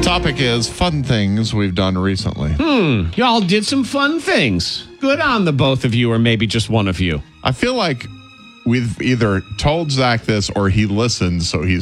Topic is fun things we've done recently. Y'all did some fun things. Good on the both of you, or maybe just one of you. I feel like we've either told Zach this or he listened, so he's